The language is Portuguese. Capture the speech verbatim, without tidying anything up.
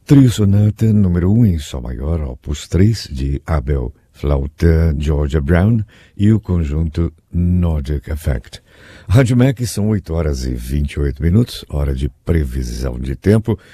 Trio Sonata número um em Sol maior, opus três, de Abel Flauta, Georgia Brown e o conjunto Nordic Effect. Rádio Mac, são oito horas e vinte e oito minutos, hora de previsão de tempo.